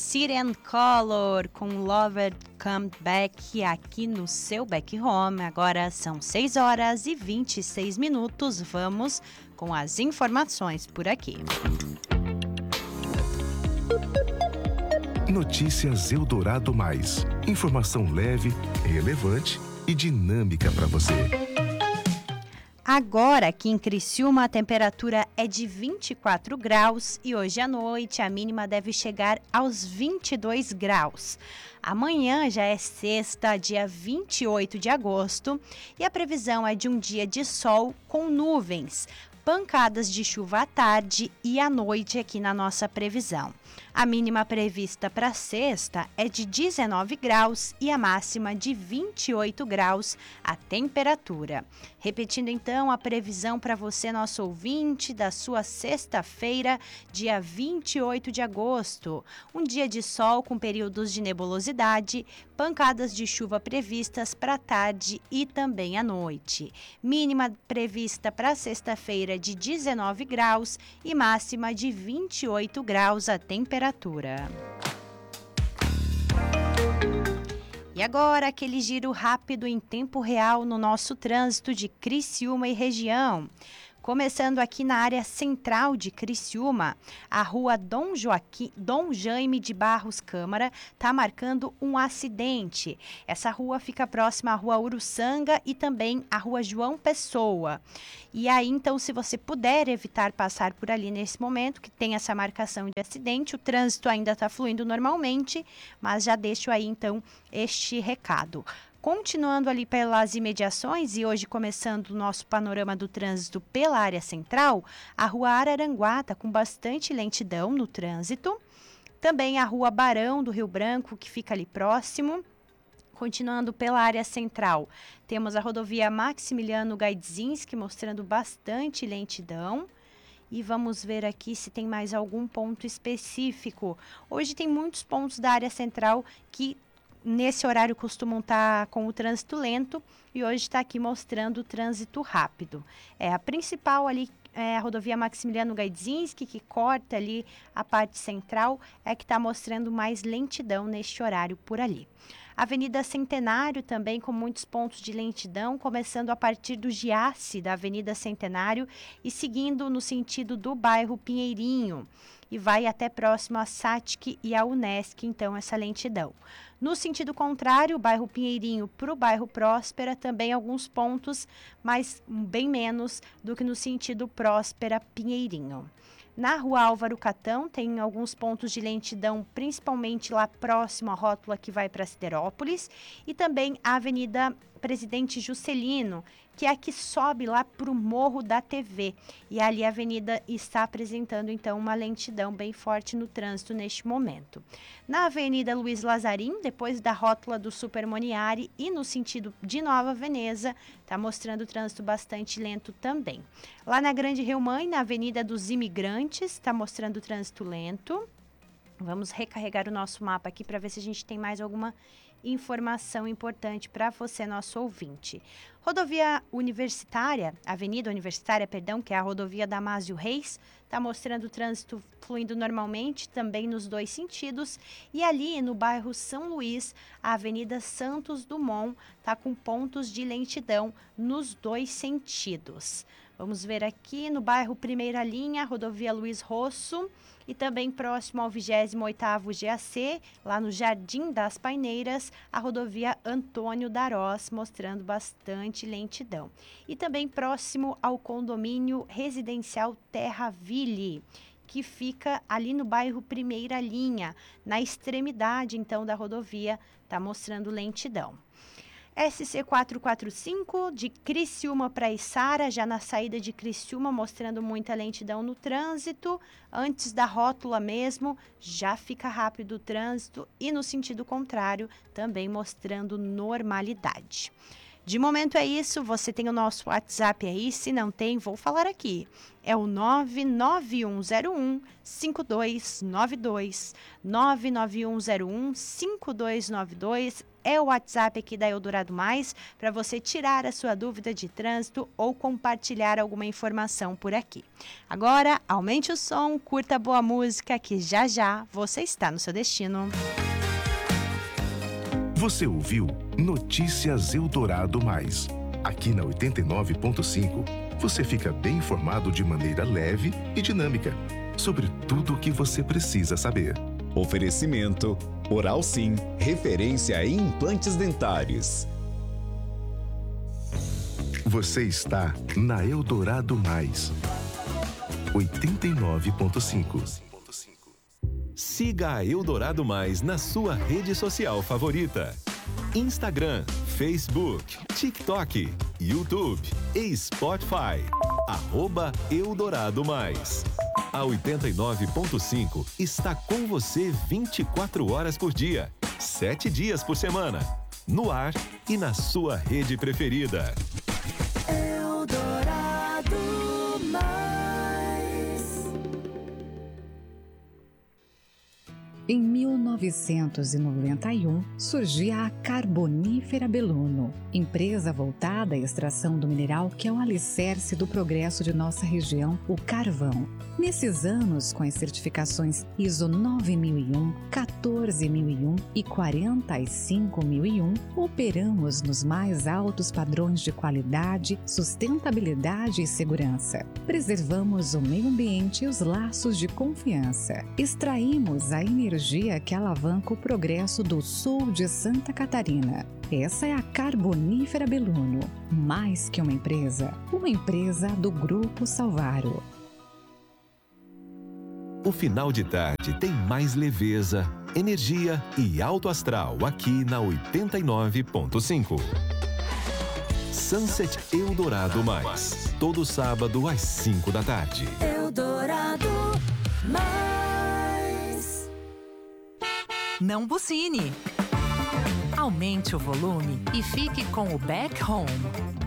City and Color com Lover Come Back aqui no seu Back Home. Agora são 6 horas e 26 minutos. Vamos com as informações por aqui. Notícias Eldorado Mais. Informação leve, relevante e dinâmica para você. Agora aqui em Criciúma a temperatura é de 24 graus e hoje à noite a mínima deve chegar aos 22 graus. Amanhã já é sexta, dia 28 de agosto, e a previsão é de um dia de sol com nuvens, pancadas de chuva à tarde e à noite aqui na nossa previsão. A mínima prevista para sexta é de 19 graus e a máxima de 28 graus a temperatura. Repetindo então a previsão para você, nosso ouvinte, da sua sexta-feira, dia 28 de agosto. Um dia de sol com períodos de nebulosidade, pancadas de chuva previstas para a tarde e também à noite. Mínima prevista para sexta-feira de 19 graus e máxima de 28 graus a temperatura. E agora, aquele giro rápido em tempo real no nosso trânsito de Criciúma e região. Começando aqui na área central de Criciúma, a rua Dom Jaime de Barros Câmara está marcando um acidente. Essa rua fica próxima à rua Uruçanga e também à rua João Pessoa. E aí, então, se você puder evitar passar por ali nesse momento, que tem essa marcação de acidente, o trânsito ainda está fluindo normalmente, mas já deixo aí, então, este recado. Continuando ali pelas imediações e hoje começando o nosso panorama do trânsito pela área central, a rua Araranguá está com bastante lentidão no trânsito. Também a rua Barão do Rio Branco, que fica ali próximo. Continuando pela área central, temos a rodovia Maximiliano Gaidzinski mostrando bastante lentidão. E vamos ver aqui se tem mais algum ponto específico. Hoje tem muitos pontos da área central que nesse horário costumam estar com o trânsito lento e hoje está aqui mostrando o trânsito rápido. A principal ali é a rodovia Maximiliano Gaidzinski, que corta ali a parte central, é que está mostrando mais lentidão neste horário por ali. Avenida Centenário também com muitos pontos de lentidão, começando a partir do Giasse da Avenida Centenário e seguindo no sentido do bairro Pinheirinho. E vai até próximo à SATIC e à Unesc, então, essa lentidão. No sentido contrário, o bairro Pinheirinho para o bairro Próspera, também alguns pontos, mas bem menos do que no sentido Próspera-Pinheirinho. Na rua Álvaro Catão tem alguns pontos de lentidão, principalmente lá próximo à rótula que vai para Siderópolis, e também a Avenida Presidente Juscelino, que é a que sobe lá para o Morro da TV. E ali a avenida está apresentando, então, uma lentidão bem forte no trânsito neste momento. Na Avenida Luiz Lazarim, depois da rótula do Super Moniari e no sentido de Nova Veneza, está mostrando o trânsito bastante lento também. Lá na Grande Rio Mãe, na Avenida dos Imigrantes, está mostrando o trânsito lento. Vamos recarregar o nosso mapa aqui para ver se a gente tem mais alguma informação importante para você, nosso ouvinte. Rodovia Universitária, Avenida Universitária, perdão, que é a rodovia Damásio Reis, está mostrando o trânsito fluindo normalmente, também nos dois sentidos. E ali no bairro São Luís, a Avenida Santos Dumont está com pontos de lentidão nos dois sentidos. Vamos ver aqui no bairro Primeira Linha, rodovia Luiz Rosso, e também próximo ao 28º GAC, lá no Jardim das Paineiras, a rodovia Antônio Darós, mostrando bastante lentidão. E também próximo ao condomínio residencial Terraville, que fica ali no bairro Primeira Linha, na extremidade então da rodovia, está mostrando lentidão. SC 445 de Criciúma para Içara, já na saída de Criciúma, mostrando muita lentidão no trânsito. Antes da rótula mesmo, já fica rápido o trânsito e no sentido contrário, também mostrando normalidade. De momento é isso, você tem o nosso WhatsApp aí, se não tem, vou falar aqui. É o 99101-5292, 99101-5292, é o WhatsApp aqui da Eldorado Mais, para você tirar a sua dúvida de trânsito ou compartilhar alguma informação por aqui. Agora, aumente o som, curta a boa música, que já já você está no seu destino. Você ouviu Notícias Eldorado Mais. Aqui na 89.5, você fica bem informado de maneira leve e dinâmica sobre tudo o que você precisa saber. Oferecimento Oral Sim, referência em implantes dentários. Você está na Eldorado Mais. 89.5. Siga a Eldorado Mais na sua rede social favorita. Instagram, Facebook, TikTok, YouTube e Spotify. @Eldorado Mais. A 89.5 está com você 24 horas por dia, 7 dias por semana. No ar e na sua rede preferida. Eldorado Mais. Em 1991, surgia a Carbonífera Belluno, empresa voltada à extração do mineral que é o alicerce do progresso de nossa região, o carvão. Nesses anos, com as certificações ISO 9001, 14001 e 45001, operamos nos mais altos padrões de qualidade, sustentabilidade e segurança. Preservamos o meio ambiente e os laços de confiança. Extraímos a energia que alavanca o progresso do sul de Santa Catarina. Essa é a Carbonífera Belluno, mais que uma empresa do Grupo Salvaro. O final de tarde tem mais leveza, energia e alto astral aqui na 89.5. Sunset Eldorado Mais, todo sábado às 5 da tarde. Eldorado Mais. Não buzine. Aumente o volume e fique com o Back Home.